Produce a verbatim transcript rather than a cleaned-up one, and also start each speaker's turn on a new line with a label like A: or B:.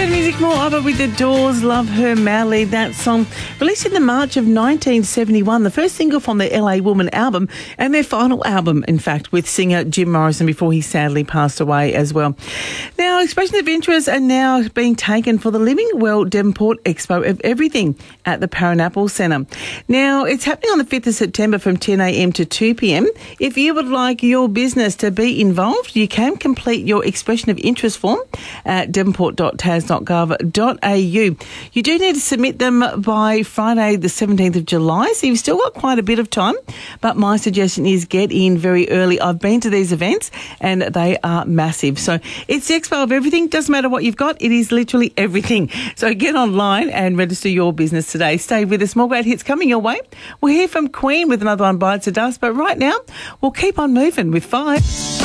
A: Better music, more of it with The Doors, Love Her Madly. That song released in the March of nineteen seventy-one, the first single from their L A Woman album and their final album, in fact, with singer Jim Morrison before he sadly passed away as well. Now, expressions of interest are now being taken for the Living Well Devonport Expo of Everything at the Paranapple Centre. Now, it's happening on the fifth of September from ten a.m. to two p.m. If you would like your business to be involved, you can complete your expression of interest form at devonport dot tas dot gov dot a u. You do need to submit them by Friday the seventeenth of July, so you've still got quite a bit of time, but my suggestion is get in very early. I've been to these events and they are massive. So it's the Expo of Everything. Doesn't matter what you've got, it is literally everything. So get online and register your business today. Stay with us. More great hits coming your way. We'll hear from Queen with another one, Bites the Dust, but right now we'll keep on moving with Five.